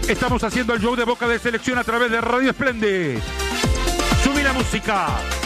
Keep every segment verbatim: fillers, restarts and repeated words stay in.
Estamos haciendo el show de Boca de Selección a través de Radio Splendid. Subí la música.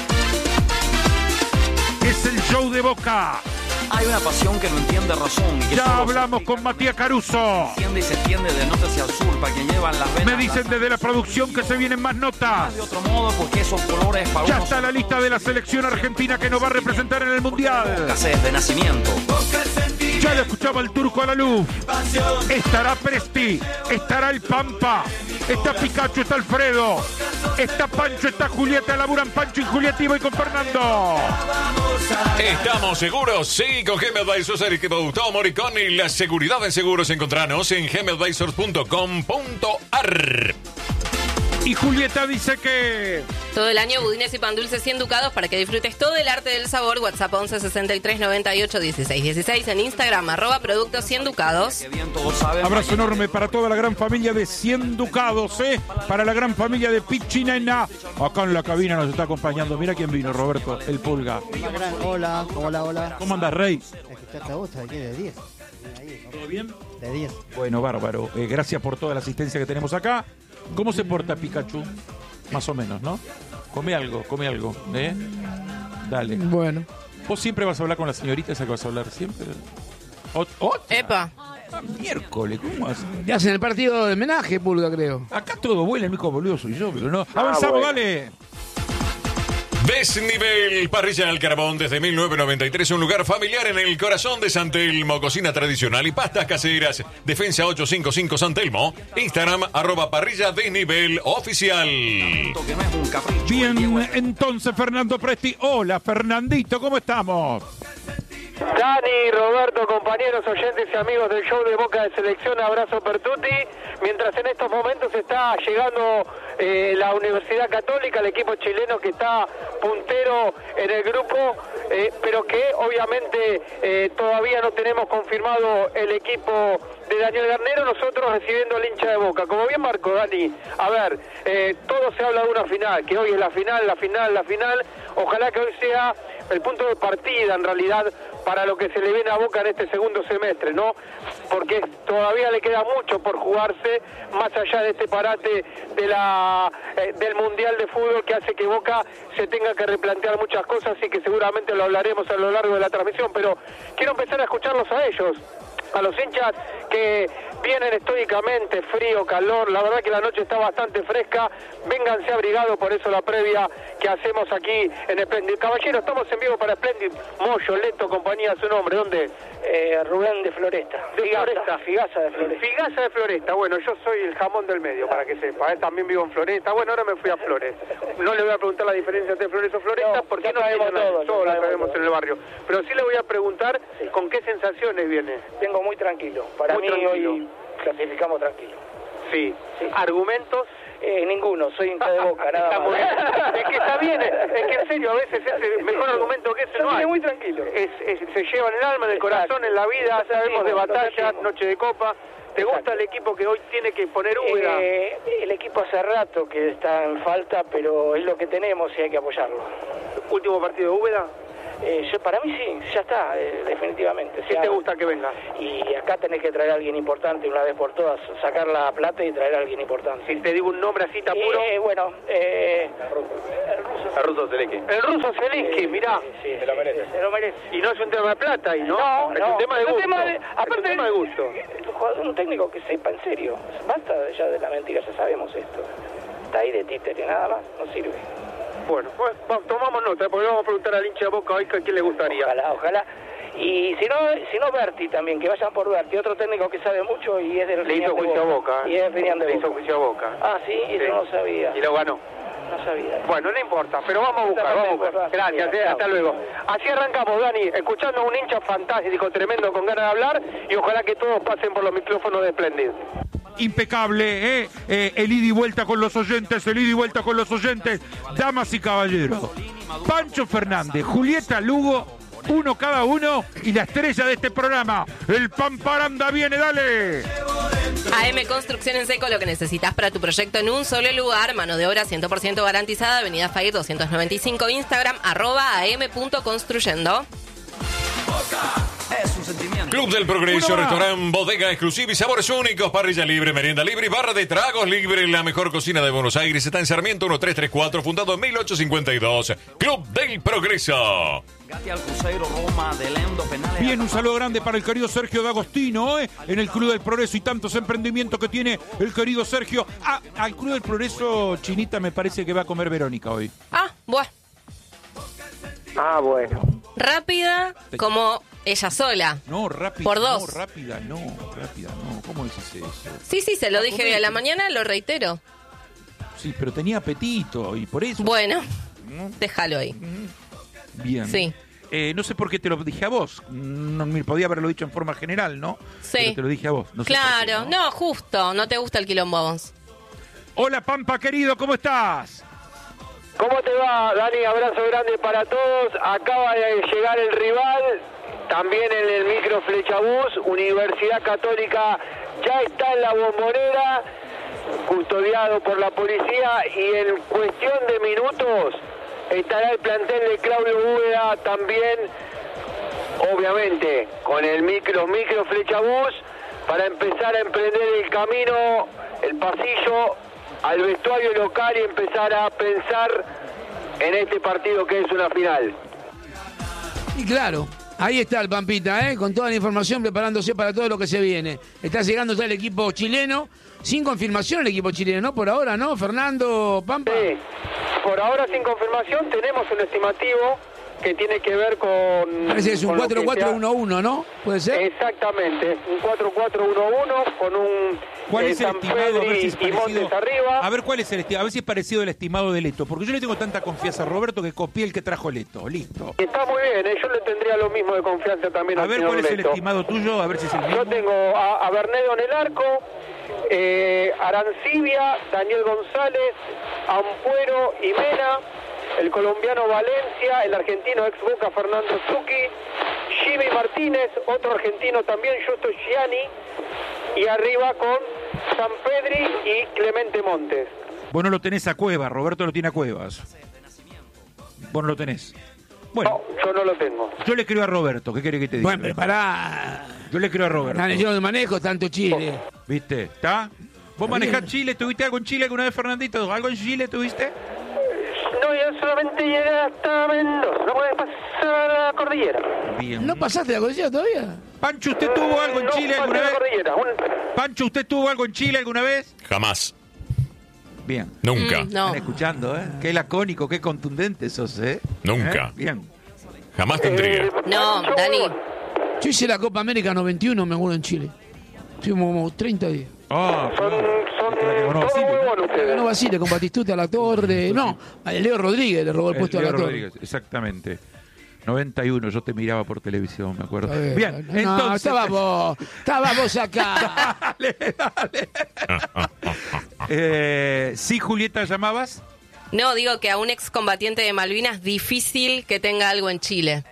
Es el show de Boca. Hay una pasión que no entiende razón. Y que ya hablamos con Matías Caruso. Se extiende y se extiende de norte hacia el sur para quien llevan las venas. Me dicen desde la producción que se vienen más notas. De otro modo, porque esos colores para ya está la lista de la selección argentina que nos va a representar en el Mundial. Boca es de nacimiento. Ya lo escuchaba el Turco Alaluf. Estará Presti, estará el Pampa, está Pikachu, está Alfredo, está Pancho, está Julieta, laburan Pancho y Julieta y voy con Fernando. Estamos seguros, sí, con Gem Advisors, el equipo de Gustavo Moricón y la seguridad en seguros. Encontranos en gem advisors punto com punto a r. Y Julieta dice que... todo el año budines y pan dulces cien ducados para que disfrutes todo el arte del sabor. WhatsApp once sesenta y tres noventa y ocho dieciséis dieciséis. En Instagram, arroba productos cien ducados. Abrazo enorme para toda la gran familia de cien ducados, ¿eh? Para la gran familia de Pichinena. Acá en la cabina nos está acompañando. Mira quién vino, Roberto, el Pulga. Hola, hola, hola. ¿Cómo andas, Rey? ¿Escuchaste a vos? ¿Aquí de diez? ¿Todo bien? De diez. Bueno, bárbaro. Eh, gracias por toda la asistencia que tenemos acá. ¿Cómo se porta Pikachu? Más o menos, ¿no? Come algo, come algo, ¿eh? Dale. Bueno. ¿Vos siempre vas a hablar con la señorita esa que vas a hablar siempre? ¿Ot ¿Otra? Epa. Ah, miércoles, ¿cómo haces? Ya hacen el partido de homenaje, Pulga, creo. Acá todo vuela, el único boludo soy yo, pero no. Avanzamos, ah, bueno. Dale. Desnivel Parrilla al Carbón desde mil novecientos noventa y tres, un lugar familiar en el corazón de San Telmo, cocina tradicional y pastas caseras. Defensa ochocientos cincuenta y cinco San Telmo. Instagram arroba parrilla desnivel oficial. Bien, entonces Fernando Presti. Hola Fernandito, ¿cómo estamos? Dani, Roberto, compañeros, oyentes y amigos del show de Boca de Selección, abrazo per tutti. Mientras en estos momentos está llegando eh, la Universidad Católica, el equipo chileno que está puntero en el grupo, eh, pero que obviamente eh, todavía no tenemos confirmado el equipo de Daniel Garnero, nosotros recibiendo al hincha de Boca. Como bien marcó Dani, a ver, eh, todo se habla de una final, que hoy es la final, la final, la final. Ojalá que hoy sea el punto de partida en realidad para lo que se le viene a Boca en este segundo semestre, ¿no? Porque todavía le queda mucho por jugarse, más allá de este parate de la eh, del Mundial de Fútbol que hace que Boca se tenga que replantear muchas cosas y que seguramente lo hablaremos a lo largo de la transmisión, pero quiero empezar a escucharlos a ellos, a los hinchas que vienen estoicamente, frío, calor, la verdad que la noche está bastante fresca, vénganse abrigados, por eso la previa que hacemos aquí en Splendid. Caballero, estamos en vivo para Splendid, Moyo, Leto, compañía, su nombre, ¿dónde? Eh, Rubén de Floresta. De Floresta. Figaza de Floresta. Figaza de Floresta, bueno, yo soy el jamón del medio, para que sepa, ¿eh? También vivo en Floresta, bueno, ahora me fui a Flores. No le voy a preguntar la diferencia entre Flores o Floresta, no, porque no sabemos todo, todos la sabemos en el barrio. Pero sí le voy a preguntar sí. con qué sensaciones viene. Vengo muy tranquilo, para muy mí tranquilo. Hoy clasificamos tranquilo. Sí. sí. ¿Argumentos? Eh, ninguno, soy hincha de Boca, nada más. Es que está bien, es que en serio, a veces es el mejor argumento que ese no hay. muy tranquilo. Es, es, se lleva en el alma, en el Exacto. corazón, en la vida, sabemos sí, de batalla, sí. noche de copa. ¿Te Exacto. gusta el equipo que hoy tiene que poner Úbeda? Eh, el equipo hace rato que está en falta, pero es lo que tenemos y hay que apoyarlo. ¿Último partido de Úbeda? Eh, yo, para mí sí, ya está, eh, definitivamente. ¿Qué te gusta que venga? Y acá tenés que traer a alguien importante una vez por todas, sacar la plata y traer a alguien importante. Si te digo un nombre así, tan puro. Eh, bueno, eh... El ruso Zelinski. El ruso Zelinski, mirá. Sí, sí, se lo merece. Se lo merece. Y no es un tema de plata, ¿y no? No, es no. un tema de gusto. Un tema de, aparte, es un tema de gusto. Un jugador, un técnico que sepa en serio. Basta ya de la mentira, ya sabemos esto. Está ahí de títere, nada más, no sirve. Bueno, pues tomamos nota, porque vamos a preguntar al hincha de Boca hoy a quién le gustaría. Ojalá, ojalá. Y si no, si no Berti también, que vayan por Berti, otro técnico que sabe mucho y es del Le hizo juicio a Boca. Y es Finian de Le Boca. hizo juicio a Boca. Ah, sí, eso sí. No sabía. Y lo ganó. No sabía. Bueno, no importa, pero vamos a buscar, vamos a buscar. Gracias, eh, hasta luego. Así arrancamos, Dani, escuchando a un hincha fantástico, tremendo, con ganas de hablar, y ojalá que todos pasen por los micrófonos de Splendid. Impecable, ¿eh? eh el ida y vuelta con los oyentes, el ida y vuelta con los oyentes, damas y caballeros. Pancho Fernández, Julieta Lugo, uno cada uno, y la estrella de este programa, el Pamparanda viene, dale. A M Construcción en Seco, lo que necesitas para tu proyecto en un solo lugar, mano de obra cien por ciento garantizada, Avenida Fair doscientos noventa y cinco, Instagram, arroba am punto construyendo. Es un sentimiento. Club del Progreso, Uno más. restaurante, bodega exclusiva y sabores únicos, parrilla libre, merienda libre y barra de tragos libre. La mejor cocina de Buenos Aires está en Sarmiento mil trescientos treinta y cuatro, fundado en mil ochocientos cincuenta y dos. Club del Progreso. Gatti al Cruzeiro, Roma, Delendo, Penales. Bien, un saludo grande para el querido Sergio D'Agostino, ¿eh? En el Club del Progreso y tantos emprendimientos que tiene el querido Sergio. Ah, al Club del Progreso, Chinita, me parece que va a comer Verónica hoy. Ah, buah. Ah, bueno. Rápida como ella sola. No, rápida. Por dos. No, rápida, no, rápida, no. ¿Cómo dices eso? Sí, sí, se lo dije hoy a la mañana, lo reitero. Sí, pero tenía apetito y por eso. Bueno, déjalo ahí. Bien. Sí. Eh, no sé por qué te lo dije a vos. No, me podía haberlo dicho en forma general, ¿no? Sí. Pero te lo dije a vos. No sé Claro, por qué, no, justo, no te gusta el quilombo a vos. Hola, Pampa, querido, ¿cómo estás? ¿Cómo te va, Dani? Abrazo grande para todos. Acaba de llegar el rival, también en el micro Flechabús. Universidad Católica ya está en la Bombonera, custodiado por la policía, y en cuestión de minutos estará el plantel de Claudio Úbeda también, obviamente, con el micro, micro Flechabús, para empezar a emprender el camino, el pasillo al vestuario local y empezar a pensar en este partido que es una final. Y claro, ahí está el Pampita, ¿eh? Con toda la información preparándose para todo lo que se viene. Está llegando ya el equipo chileno, sin confirmación el equipo chileno, ¿no? Por ahora, ¿no? Fernando, Pampa. Sí, por ahora sin confirmación tenemos un estimativo que tiene que ver con... Parece que es un con lo cuatro que cuatro sea- uno uno, ¿no? ¿Puede ser? Exactamente, un cuatro cuatro uno uno con un ¿Cuál eh, es el San estimado? A ver Pedri si es y parecido. Montes arriba. A ver cuál es el estimado. A ver si es parecido al estimado de Leto. Porque yo le tengo tanta confianza a Roberto que copié el que trajo Leto. Listo. Está muy bien, ¿eh? Yo le tendría lo mismo de confianza también A al ver señor cuál es el Leto. estimado tuyo. A ver si es el mismo. Yo tengo a, a Bernedo en el arco, eh, Arancibia, Daniel González, Ampuero y Mena, el colombiano Valencia, el argentino ex Boca Fernando Zucchi, Jimmy Martínez, otro argentino también, Justo Gianni, y arriba con San Pedri y Clemente Montes. Vos no lo tenés a Cuevas. Roberto lo tiene a Cuevas. Vos no lo tenés. Bueno, No, yo no lo tengo. yo le creo a Roberto. ¿Qué querés que te diga? Bueno, pero pará. Yo le creo a Roberto. Dale, yo no manejo tanto Chile. ¿Viste? ¿Está? ¿Vos manejás Chile? ¿Tuviste algo en Chile alguna vez, Fernandito? ¿Algo en Chile tuviste? No, yo solamente llegué hasta Mendoza, no puede pasar a la cordillera. Bien. ¿No pasaste la cordillera todavía? Pancho, ¿usted tuvo algo en No Chile pasé alguna la vez? cordillera. Un- Pancho, ¿usted tuvo algo en Chile alguna vez? Jamás. Bien. Nunca. Mm, no. Están escuchando, ¿eh? Qué lacónico, qué contundente sos, ¿eh? Nunca. ¿Eh? Bien. Jamás tendría. Eh, No, yo- Dani. Yo hice la Copa América noventa y uno, me acuerdo, en Chile. Estuvimos como treinta días. Ah, Son, son La que ganó todos Basile, muy ¿no? buenos ustedes. Ganó Basile con Batistuta, la Torre. No, a Leo Rodríguez le robó el El puesto a Leo la Torre. Rodríguez, exactamente. noventa y uno, yo te miraba por televisión, me acuerdo. A ver, Bien, no, entonces... estaba vos, estaba vos acá. Dale, dale. eh, ¿Sí, Julieta, llamabas? No, digo que a un excombatiente de Malvinas difícil que tenga algo en Chile.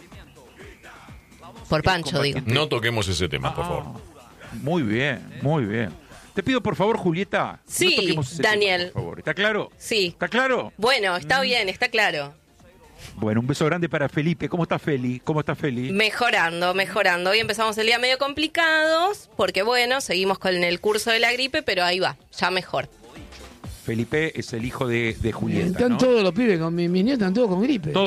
Por Pancho, digo. No toquemos ese tema, por favor. Muy bien, muy bien. Te pido, por favor, Julieta. Sí, no toquemos ese Daniel. tema, por favor. ¿Está claro? Sí. ¿Está claro? Bueno, está bien, está claro. Bueno, un beso grande para Felipe. ¿Cómo está Feli? ¿Cómo está Feli? Mejorando, mejorando. Hoy empezamos el día medio complicados, porque bueno, seguimos con el curso de la gripe, pero ahí va, ya mejor. Felipe es el hijo de, de Julieta, Están ¿no? todos los pibes, con mi- mis nietos están todos con gripe. Todos